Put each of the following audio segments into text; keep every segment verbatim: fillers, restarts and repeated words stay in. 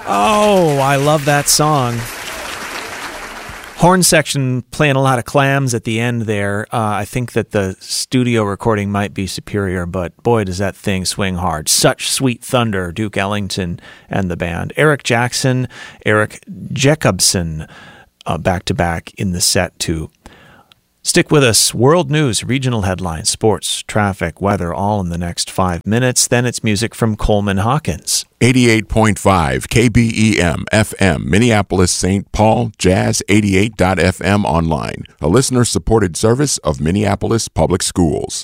Oh, I love that song. Horn section playing a lot of clams at the end there. Uh, I think that the studio recording might be superior, but boy, does that thing swing hard. Such Sweet Thunder, Duke Ellington and the band. Eric Jackson, Eric Jacobson, uh, back-to-back in the set too. Stick with us. World news, regional headlines, sports, traffic, weather, all in the next five minutes. Then it's music from Coleman Hawkins. eighty-eight point five K B E M F M, Minneapolis, Saint Paul, Jazz eighty-eight dot F M online, a listener-supported service of Minneapolis Public Schools.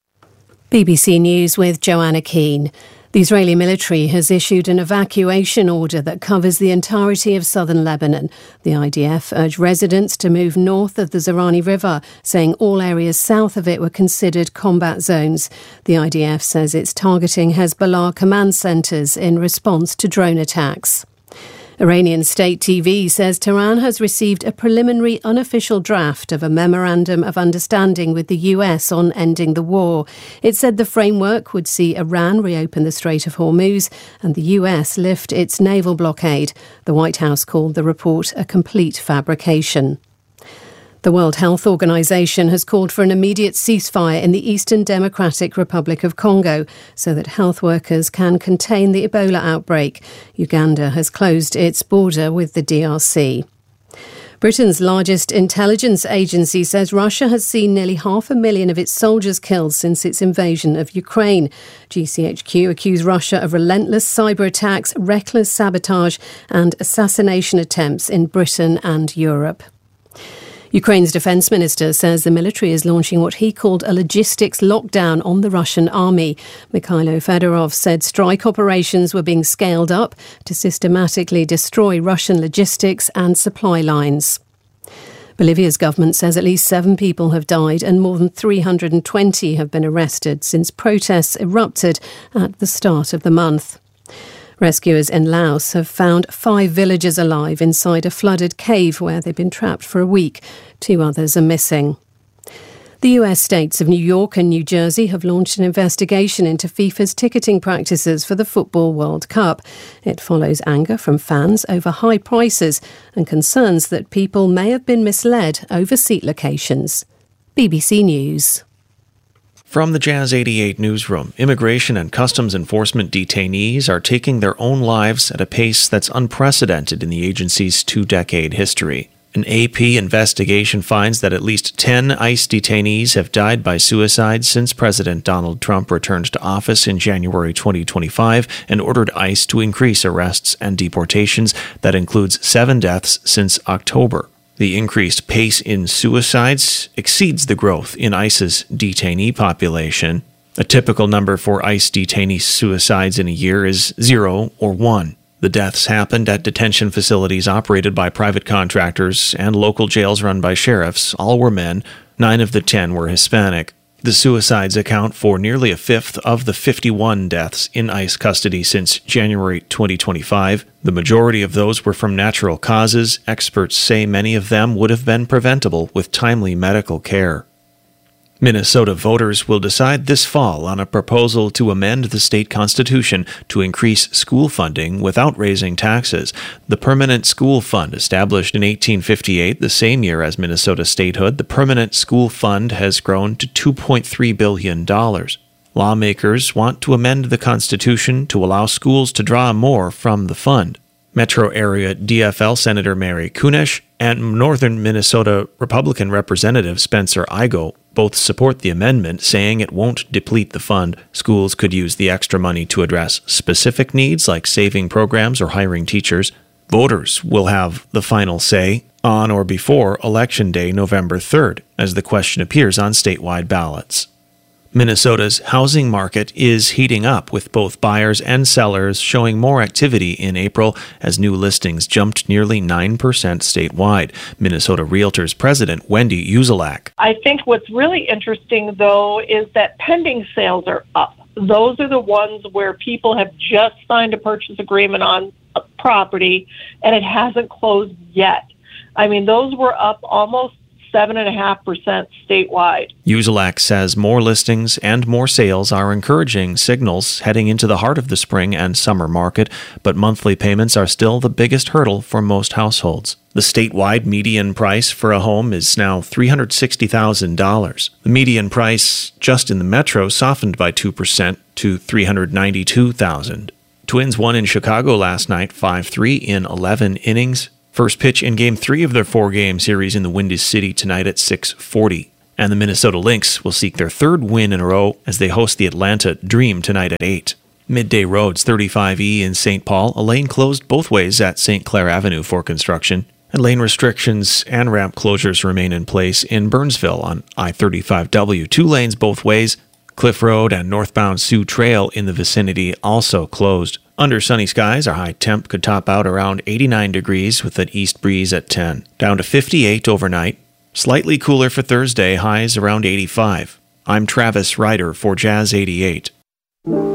B B C News with Joanna Keane. The Israeli military has issued an evacuation order that covers the entirety of southern Lebanon. The I D F urged residents to move north of the Zerani River, saying all areas south of it were considered combat zones. The I D F says it's targeting Hezbollah command centres in response to drone attacks. Iranian state T V says Tehran has received a preliminary unofficial draft of a memorandum of understanding with the U S on ending the war. It said the framework would see Iran reopen the Strait of Hormuz and the U S lift its naval blockade. The White House called the report a complete fabrication. The World Health Organization has called for an immediate ceasefire in the Eastern Democratic Republic of Congo so that health workers can contain the Ebola outbreak. Uganda has closed its border with the D R C. Britain's largest intelligence agency says Russia has seen nearly half a million of its soldiers killed since its invasion of Ukraine. G C H Q accused Russia of relentless cyber attacks, reckless sabotage and assassination attempts in Britain and Europe. Ukraine's defence minister says the military is launching what he called a logistics lockdown on the Russian army. Mikhailo Fedorov said strike operations were being scaled up to systematically destroy Russian logistics and supply lines. Bolivia's government says at least seven people have died and more than three hundred twenty have been arrested since protests erupted at the start of the month. Rescuers in Laos have found five villagers alive inside a flooded cave where they've been trapped for a week. Two others are missing. The U S states of New York and New Jersey have launched an investigation into FIFA's ticketing practices for the Football World Cup. It follows anger from fans over high prices and concerns that people may have been misled over seat locations. B B C News. From the Jazz eighty-eight newsroom, immigration and customs enforcement detainees are taking their own lives at a pace that's unprecedented in the agency's two-decade history. An A P investigation finds that at least ten ICE detainees have died by suicide since President Donald Trump returned to office in January twenty twenty-five and ordered ICE to increase arrests and deportations. That includes seven deaths since October. The increased pace in suicides exceeds the growth in ICE's detainee population. A typical number for ICE detainee suicides in a year is zero or one. The deaths happened at detention facilities operated by private contractors and local jails run by sheriffs. All were men. Nine of the ten were Hispanic. The suicides account for nearly a fifth of the fifty-one deaths in ICE custody since January twenty twenty-five. The majority of those were from natural causes. Experts say many of them would have been preventable with timely medical care. Minnesota voters will decide this fall on a proposal to amend the state constitution to increase school funding without raising taxes. The Permanent School Fund, established in eighteen fifty-eight, the same year as Minnesota statehood, the Permanent School Fund has grown to two point three billion dollars. Lawmakers want to amend the Constitution to allow schools to draw more from the fund. Metro area D F L Senator Mary Kunesh and Northern Minnesota Republican Representative Spencer Igo both support the amendment, saying it won't deplete the fund. Schools could use the extra money to address specific needs like saving programs or hiring teachers. Voters will have the final say on or before Election Day, November third, as the question appears on statewide ballots. Minnesota's housing market is heating up, with both buyers and sellers showing more activity in April as new listings jumped nearly nine percent statewide. Minnesota Realtors President Wendy Uzelak. I think what's really interesting, though, is that pending sales are up. Those are the ones where people have just signed a purchase agreement on a property and it hasn't closed yet. I mean, those were up almost seven point five percent statewide. Uzelac says more listings and more sales are encouraging signals heading into the heart of the spring and summer market, but monthly payments are still the biggest hurdle for most households. The statewide median price for a home is now three hundred sixty thousand dollars. The median price just in the metro softened by two percent to three hundred ninety-two thousand dollars. Twins won in Chicago last night five three in eleven innings. First pitch in Game three of their four-game series in the Windy City tonight at six forty. And the Minnesota Lynx will seek their third win in a row as they host the Atlanta Dream tonight at eight. Midday Roads thirty-five E in Saint Paul, a lane closed both ways at Saint Clair Avenue for construction. And lane restrictions and ramp closures remain in place in Burnsville on I thirty-five W. Two lanes both ways. Cliff Road and northbound Sioux Trail in the vicinity also closed. Under sunny skies, our high temp could top out around eighty-nine degrees with an east breeze at ten. Down to fifty-eight overnight. Slightly cooler for Thursday, highs around eighty-five. I'm Travis Ryder for Jazz eighty-eight.